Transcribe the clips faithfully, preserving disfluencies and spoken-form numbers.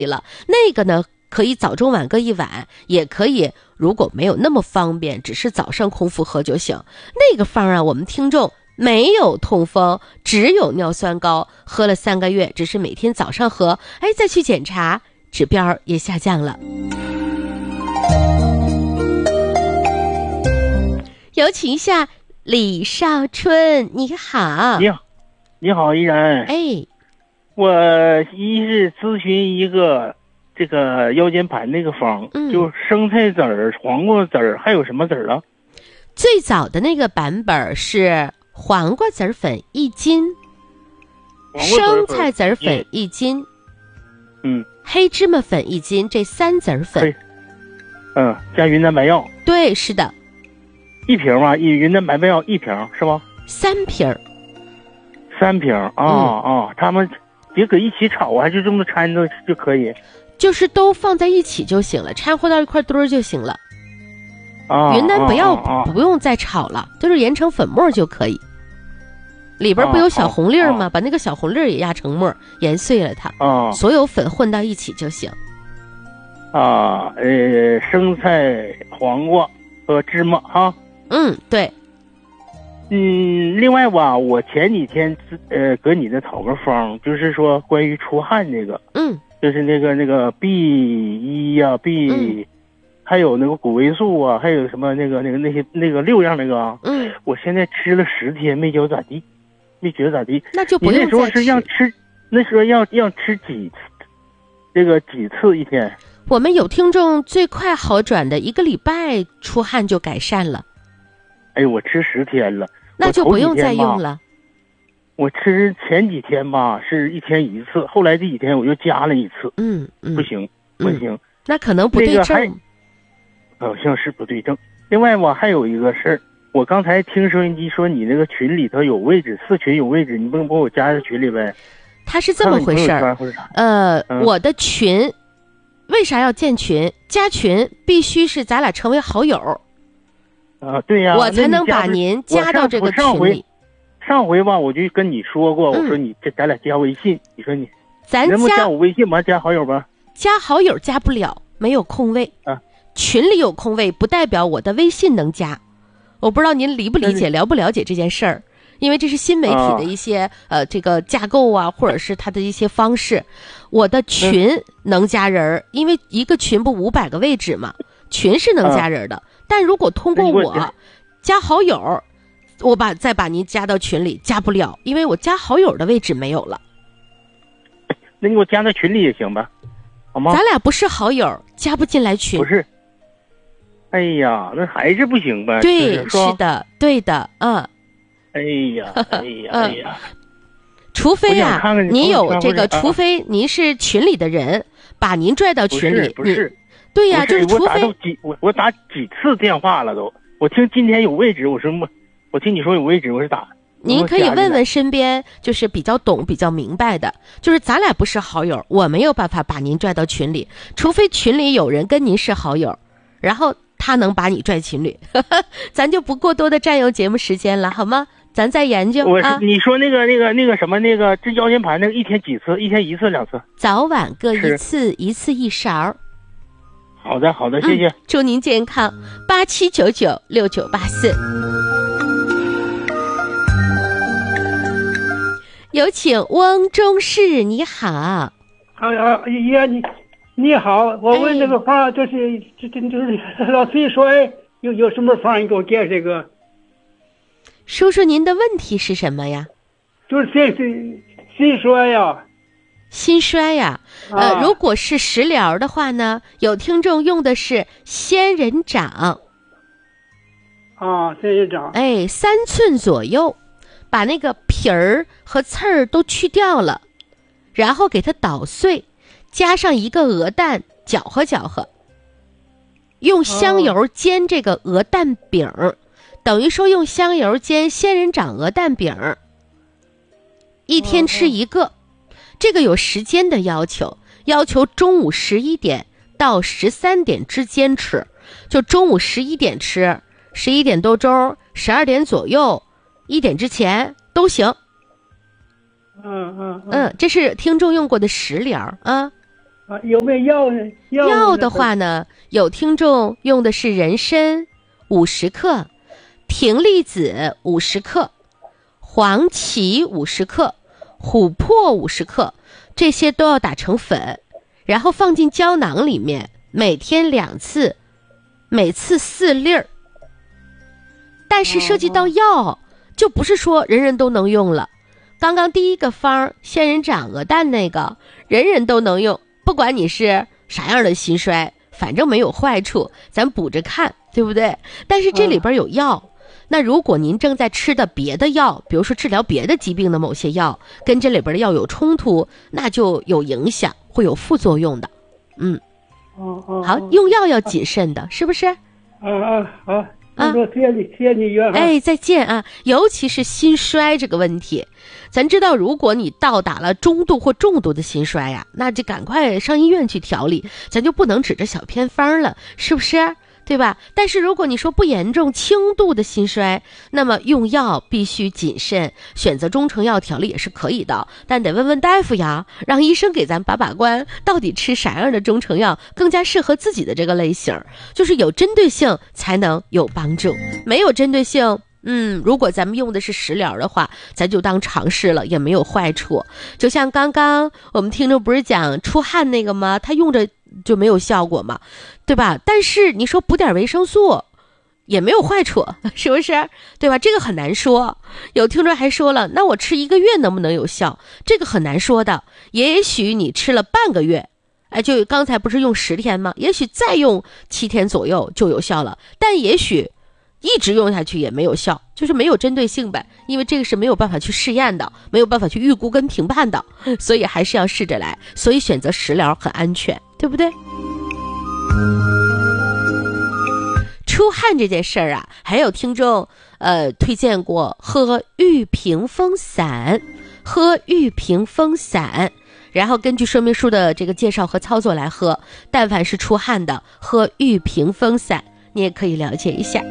了。那个呢可以早中晚各一碗，也可以如果没有那么方便，只是早上空腹喝就行。那个方啊，我们听众没有痛风，只有尿酸高，喝了三个月，只是每天早上喝，哎，再去检查，指标也下降了。有请一下李少春，你好。 你好，你好，依然。 哎， 我一是咨询一个这个腰间盘那个方，嗯，就生菜籽儿、黄瓜籽儿，还有什么籽儿了？ 最早的那个版本是黄瓜籽粉一斤，生菜籽粉一斤， 嗯， 黑芝麻粉一斤，这三籽粉， 嗯，加云南白药。 对，是的。 一瓶嘛，云南白药一瓶是吧？ 三瓶。 三瓶啊、嗯、啊！他们别搁一起炒啊，就这么掺着就可以。 就是都放在一起就行了，掺和到一块堆儿就行了。 啊， 云南白药啊不用再炒了，都是研成粉末就可以。里边不有小红粒儿吗？ 啊、 把那个小红粒儿也压成沫，研碎了它。 啊， 所有粉混到一起就行。 啊，呃，生菜、黄瓜和芝麻哈。 嗯，对。 嗯，另外吧，我前几天呃搁你那讨个方，就是说关于出汗这个， 嗯， 就是那个那个 B 一呀、啊、B，、嗯、还有那个谷维素啊，还有什么那个那个那些那个六样那个啊， 嗯， 我现在吃了十天没觉得咋地，没觉得咋地。 那就不用再吃。 你那时候是让吃，那时候要要吃几次，这个几次一天？ 我们有听众最快好转的一个礼拜出汗就改善了。 哎，我吃十天了。 那就不用再用了。 我吃前几天吧是一天一次，后来这几天我又加了一次。 嗯嗯， 不行不行、嗯， 那可能不对症。 那个、好像是不对症。另外我还有一个事儿，我刚才听收音机说你那个群里头有位置，四群有位置，你不能把我加在群里呗？ 他是这么回事儿。呃、嗯，我的群为啥要建群？加群必须是咱俩成为好友。 啊，对呀、啊， 我才能把您加到这个群里。 上回吧，我就跟你说过，我说你这咱俩加微信，嗯、你说你咱能不能加我微信吗？加好友吧？ 加好友加不了，没有空位啊。 群里有空位，不代表我的微信能加。我不知道您理不理解、了不了解这件事儿，因为这是新媒体的一些、啊、呃这个架构啊，或者是它的一些方式。我的群能加人、嗯，因为一个群不五百个位置嘛，群是能加人的。啊，但如果通过我加好友，我把再把您加到群里，加不了，因为我加好友的位置没有了。 那你给我加到群里也行吧，好吗？ 咱俩不是好友，加不进来群。 不是。哎呀，那还是不行呗。 对， 是, 是的，对的，嗯。 哎呀，哎呀，哎呀。 除非啊， 看看你有这个， 啊、 除非您是群里的人，把您拽到群里， 不是。不是对呀、啊，就是除非我几我我打几次电话了都，我听今天有位置，我说我我听你说有位置，我是打。 您可以问问身边就是比较懂、比较明白的，就是咱俩不是好友，我没有办法把您拽到群里，除非群里有人跟您是好友，然后他能把你拽群里，咱就不过多的占用节目时间了，好吗？咱再研究。 我、 啊、 你说那个那个那个什么那个这腰间盘那个一天几次？一天一次两次？ 早晚各一次，一次一勺。 好的，好的，谢谢。 嗯、祝您健康。八七九九六九八四，有请翁中士，你好。 啊啊爷，你你好，我问这个方，就是这这就是老崔说，哎，有有什么方你给我介这个？ 叔叔，您的问题是什么呀？ 就是心心心衰呀。 心衰呀，呃、啊，如果是食疗的话呢，有听众用的是仙人掌。 啊，仙人掌。 哎，三寸左右，把那个皮儿和刺儿都去掉了，然后给它捣碎，加上一个鹅蛋，搅和搅和，用香油煎这个鹅蛋饼，哦、等于说用香油煎仙人掌鹅蛋饼，一天吃一个。哦，这个有时间的要求，要求中午十一点到十三点之间吃，就中午十一点吃，十一点多钟，十二点左右，一点之前都行。 嗯嗯嗯，这是听众用过的食疗啊。 啊，有没有药呢？药药的话呢，有听众用的是人参五十克、葶苈子五十克、黄芪五十克、琥珀五十克，这些都要打成粉，然后放进胶囊里面，每天两次，每次四粒儿。但是涉及到药，就不是说人人都能用了。刚刚第一个方仙人掌鹅蛋那个，人人都能用，不管你是啥样的心衰，反正没有坏处，咱补着看，对不对？但是这里边有药，那如果您正在吃的别的药，比如说治疗别的疾病的某些药，跟这里边的药有冲突，那就有影响，会有副作用的。嗯， 哦哦， 好，用药要谨慎的，是不是？ 啊啊好。啊，谢谢你，谢谢你，袁哎，再见啊！尤其是心衰这个问题，咱知道，如果你到达了中度或重度的心衰呀、啊，那就赶快上医院去调理，咱就不能指着小偏方了，是不是？对吧？但是如果你说不严重，轻度的心衰，那么用药必须谨慎，选择中成药调理也是可以的，但得问问大夫呀，让医生给咱把把关，到底吃啥样的中成药更加适合自己的这个类型，就是有针对性才能有帮助，没有针对性，嗯，如果咱们用的是食疗的话，咱就当尝试了，也没有坏处。就像刚刚我们听众不是讲出汗那个吗？他用着就没有效果嘛，对吧？但是你说补点维生素也没有坏处，是不是？对吧？这个很难说。有听众还说了，那我吃一个月能不能有效？这个很难说的。也许你吃了半个月，哎，就刚才不是用十天吗？也许再用七天左右就有效了，但也许一直用下去也没有效，就是没有针对性呗，因为这个是没有办法去试验的，没有办法去预估跟评判的，所以还是要试着来，所以选择食疗很安全，对不对？出汗这件事儿啊，还有听众呃推荐过喝玉屏风散，喝玉屏风散，然后根据说明书的这个介绍和操作来喝，但凡是出汗的，喝玉屏风散，你也可以了解一下。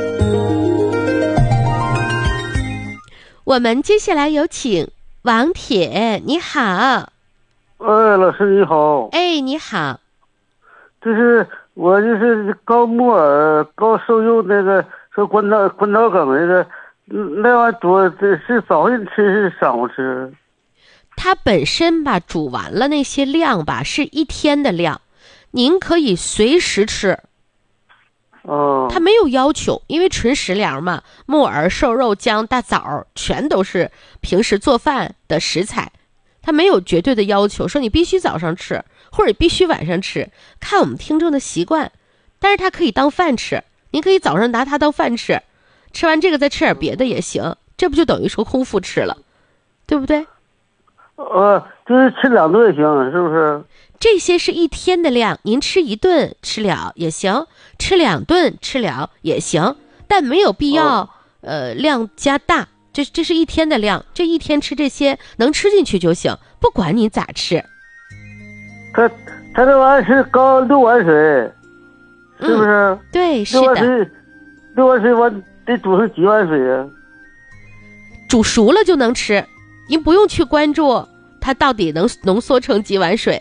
我们接下来有请王铁，你好。 哎，老师你好。 哎，你好。 就是我就是高木耳高瘦肉那个说关桃关桃梗那个，那玩意多这是早上吃是晌午吃？ 它本身吧煮完了那些量吧是一天的量，您可以随时吃。 哦， 它没有要求，因为纯食疗嘛，木耳、瘦肉、姜、大枣全都是平时做饭的食材，它没有绝对的要求，说你必须早上吃，或者必须晚上吃，看我们听众的习惯。但是它可以当饭吃，您可以早上拿它当饭吃，吃完这个再吃点别的也行，这不就等于说空腹吃了，对不对？ 呃，就是吃两顿也行，是不是？ 这些是一天的量，您吃一顿吃了也行，吃两顿吃了也行，但没有必要、哦、呃量加大，这这是一天的量，这一天吃这些能吃进去就行，不管你咋吃。 他他这玩意儿是高六碗水，是不是？ 嗯、对，是的。 六碗水，六碗水完得煮成几碗水啊？ 煮熟了就能吃，您不用去关注它到底能浓缩成几碗水。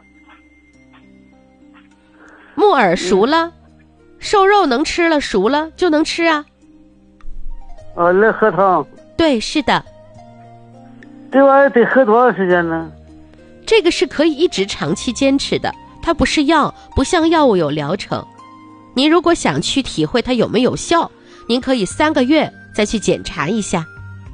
木耳熟了、嗯、瘦肉能吃了，熟了就能吃啊。 啊，来喝汤。 对，是的。 这玩意儿得喝多长时间呢？ 这个是可以一直长期坚持的，它不是药，不像药物有疗程。您如果想去体会它有没有效，您可以三个月再去检查一下。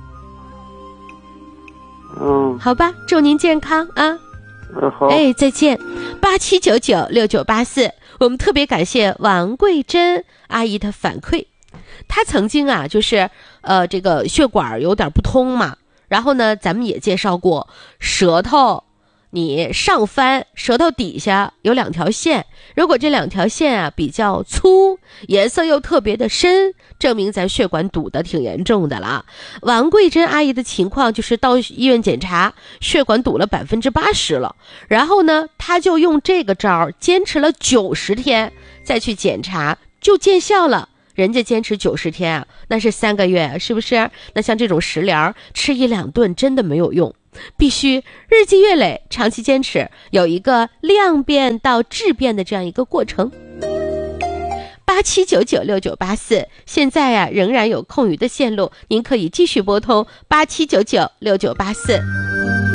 嗯， 好吧，祝您健康啊。 嗯，好。 哎，再见。八七九九六九八四，我们特别感谢王桂珍阿姨的反馈。她曾经啊，就是呃，这个血管有点不通嘛，然后呢，咱们也介绍过，舌头你上翻，舌头底下有两条线，如果这两条线啊比较粗，颜色又特别的深，证明咱血管堵得挺严重的了。王桂珍阿姨的情况就是到医院检查，血管堵了百分之八十了，然后呢，她就用这个招坚持了九十天，再去检查就见效了。人家坚持九十天啊，那是三个月，是不是？那像这种食疗吃一两顿真的没有用， 必须日积月累，长期坚持，有一个量变到质变的这样一个过程。八七九九六九八四，现在呀、啊、仍然有空余的线路，您可以继续拨通八七九九六九八四。